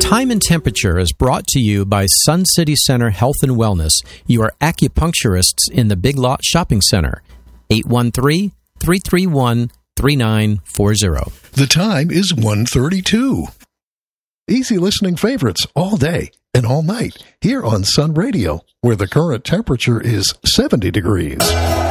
Time and Temperature is brought to you by Sun City Center Health and Wellness, your acupuncturists in the Big Lot Shopping Center. 813-331-3940. The time is 1:32. Easy listening favorites all day and all night here on Sun Radio, where the current temperature is 70 degrees.